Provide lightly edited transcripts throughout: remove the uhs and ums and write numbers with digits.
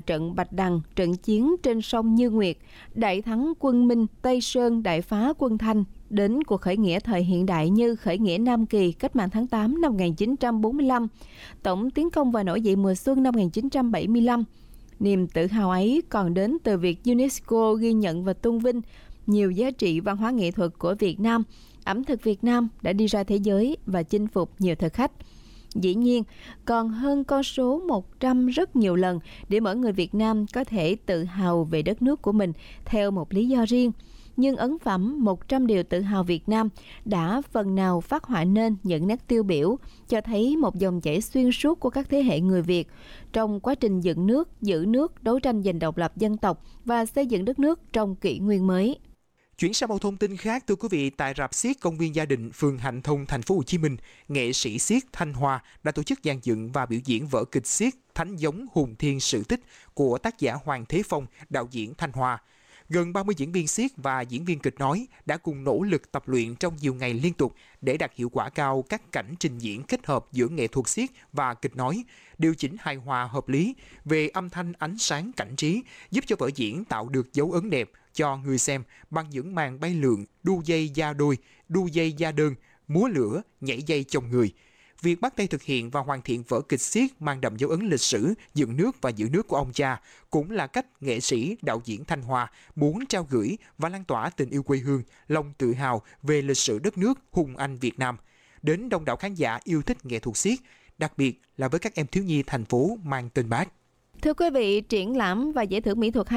trận Bạch Đằng, trận chiến trên sông Như Nguyệt, đại thắng quân Minh, Tây Sơn, đại phá quân Thanh, đến cuộc khởi nghĩa thời hiện đại như khởi nghĩa Nam Kỳ, cách mạng tháng 8 năm 1945, tổng tiến công và nổi dậy mùa xuân năm 1975. Niềm tự hào ấy còn đến từ việc UNESCO ghi nhận và tôn vinh nhiều giá trị văn hóa nghệ thuật của Việt Nam. Ẩm thực Việt Nam đã đi ra thế giới và chinh phục nhiều thực khách. Dĩ nhiên, còn hơn con số 100 rất nhiều lần để mỗi người Việt Nam có thể tự hào về đất nước của mình theo một lý do riêng. Nhưng ấn phẩm 100 điều tự hào Việt Nam đã phần nào phát họa nên những nét tiêu biểu, cho thấy một dòng chảy xuyên suốt của các thế hệ người Việt trong quá trình dựng nước, giữ nước, đấu tranh giành độc lập dân tộc và xây dựng đất nước trong kỷ nguyên mới. Chuyển sang một thông tin khác, thưa quý vị, tại rạp xiếc công viên Gia Định, phường Hạnh Thông, thành phố Hồ Chí Minh, nghệ sĩ xiếc Thanh Hoa đã tổ chức dàn dựng và biểu diễn vở kịch xiếc Thánh giống hùng thiên sự tích của tác giả Hoàng Thế Phong, đạo diễn Thanh Hoa. Gần 30 diễn viên xiếc và diễn viên kịch nói đã cùng nỗ lực tập luyện trong nhiều ngày liên tục để đạt hiệu quả cao các cảnh trình diễn kết hợp giữa nghệ thuật xiếc và kịch nói, điều chỉnh hài hòa hợp lý về âm thanh, ánh sáng, cảnh trí, giúp cho vở diễn tạo được dấu ấn đẹp cho người xem bằng những màn bay lượn, đu dây da đôi, đu dây da đơn, múa lửa, nhảy dây chồng người. Việc bắt tay thực hiện và hoàn thiện vở kịch xiếc mang đậm dấu ấn lịch sử dựng nước và giữ nước của ông cha cũng là cách nghệ sĩ, đạo diễn Thanh Hoa muốn trao gửi và lan tỏa tình yêu quê hương, lòng tự hào về lịch sử đất nước hùng anh Việt Nam đến đông đảo khán giả yêu thích nghệ thuật xiếc, đặc biệt là với các em thiếu nhi thành phố mang tên Bác. Thưa quý vị, triển lãm và giải thưởng mỹ thuật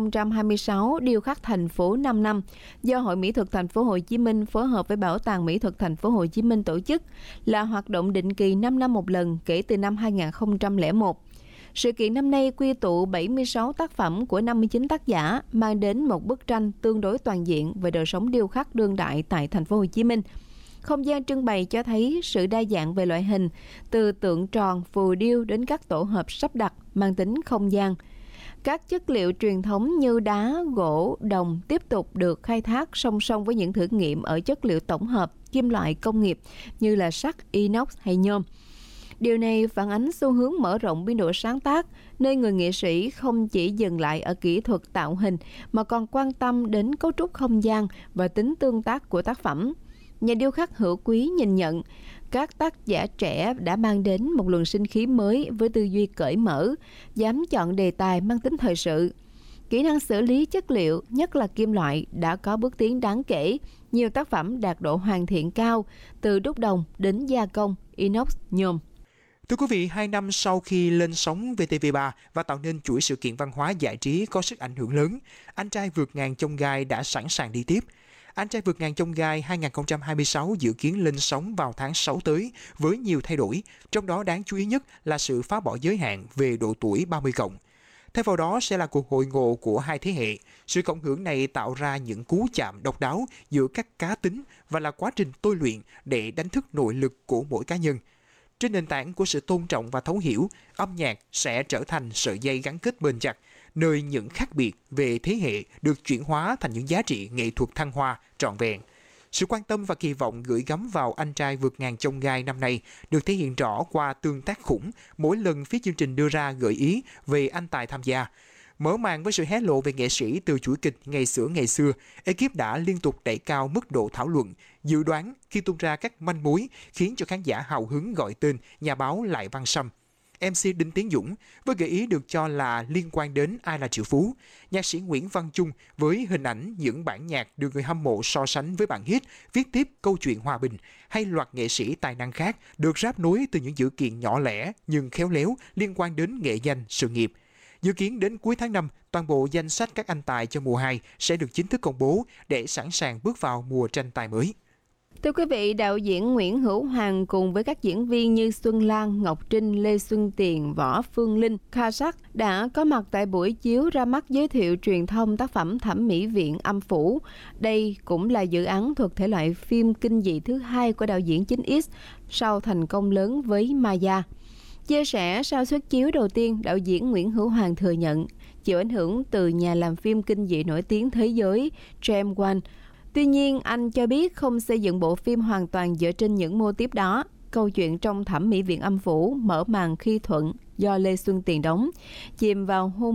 2026 điêu khắc thành phố 5 năm do Hội Mỹ thuật thành phố Hồ Chí Minh phối hợp với Bảo tàng Mỹ thuật thành phố Hồ Chí Minh tổ chức là hoạt động định kỳ 5 năm một lần kể từ năm 2001. Sự kiện năm nay quy tụ 76 tác phẩm của 59 tác giả, mang đến một bức tranh tương đối toàn diện về đời sống điêu khắc đương đại tại thành phố Hồ Chí Minh. Không gian trưng bày cho thấy sự đa dạng về loại hình, từ tượng tròn, phù điêu đến các tổ hợp sắp đặt mang tính không gian. Các chất liệu truyền thống như đá, gỗ, đồng tiếp tục được khai thác song song với những thử nghiệm ở chất liệu tổng hợp, kim loại công nghiệp như là sắt, inox hay nhôm. Điều này phản ánh xu hướng mở rộng biên độ sáng tác, nơi người nghệ sĩ không chỉ dừng lại ở kỹ thuật tạo hình mà còn quan tâm đến cấu trúc không gian và tính tương tác của tác phẩm. Nhà điêu khắc Hữu Quý nhìn nhận, các tác giả trẻ đã mang đến một luồng sinh khí mới với tư duy cởi mở, dám chọn đề tài mang tính thời sự. Kỹ năng xử lý chất liệu, nhất là kim loại, đã có bước tiến đáng kể. Nhiều tác phẩm đạt độ hoàn thiện cao, từ đúc đồng đến gia công, inox, nhôm. Thưa quý vị, 2 năm sau khi lên sóng VTV3 và tạo nên chuỗi sự kiện văn hóa giải trí có sức ảnh hưởng lớn, Anh trai vượt ngàn chông gai đã sẵn sàng đi tiếp. Anh trai vượt ngàn chông gai 2026 dự kiến lên sóng vào tháng 6 tới với nhiều thay đổi, trong đó đáng chú ý nhất là sự phá bỏ giới hạn về độ tuổi 30+. Thay vào đó sẽ là cuộc hội ngộ của hai thế hệ. Sự cộng hưởng này tạo ra những cú chạm độc đáo giữa các cá tính và là quá trình tôi luyện để đánh thức nội lực của mỗi cá nhân. Trên nền tảng của sự tôn trọng và thấu hiểu, âm nhạc sẽ trở thành sợi dây gắn kết bền chặt, nơi những khác biệt về thế hệ được chuyển hóa thành những giá trị nghệ thuật thăng hoa, trọn vẹn. Sự quan tâm và kỳ vọng gửi gắm vào Anh trai vượt ngàn chông gai năm nay được thể hiện rõ qua tương tác khủng mỗi lần phía chương trình đưa ra gợi ý về anh tài tham gia. Mở màn với sự hé lộ về nghệ sĩ từ chuỗi kịch ngày xưa, ekip đã liên tục đẩy cao mức độ thảo luận, dự đoán khi tung ra các manh mối khiến cho khán giả hào hứng gọi tên nhà báo Lại Văn Sâm. MC Đinh Tiến Dũng với gợi ý được cho là liên quan đến Ai là triệu phú, nhạc sĩ Nguyễn Văn Chung với hình ảnh những bản nhạc được người hâm mộ so sánh với bản hit viết tiếp câu chuyện hòa bình, hay loạt nghệ sĩ tài năng khác được ráp nối từ những dữ kiện nhỏ lẻ nhưng khéo léo liên quan đến nghệ danh, sự nghiệp. Dự kiến đến cuối tháng 5, toàn bộ danh sách các anh tài cho mùa 2 sẽ được chính thức công bố để sẵn sàng bước vào mùa tranh tài mới. Thưa quý vị, đạo diễn Nguyễn Hữu Hoàng cùng với các diễn viên như Xuân Lan, Ngọc Trinh, Lê Xuân Tiền, Võ Phương Linh, Kha Sắc đã có mặt tại buổi chiếu ra mắt giới thiệu truyền thông tác phẩm Thẩm mỹ viện Âm Phủ. Đây cũng là dự án thuộc thể loại phim kinh dị thứ hai của đạo diễn 9X sau thành công lớn với Maya. Chia sẻ sau suất chiếu đầu tiên, đạo diễn Nguyễn Hữu Hoàng thừa nhận chịu ảnh hưởng từ nhà làm phim kinh dị nổi tiếng thế giới James Wan. Tuy nhiên, anh cho biết không xây dựng bộ phim hoàn toàn dựa trên những mô típ đó. Câu chuyện trong Thẩm mỹ viện Âm Phủ mở màn khi Thuận do Lê Xuân Tiền đóng, chìm vào hôn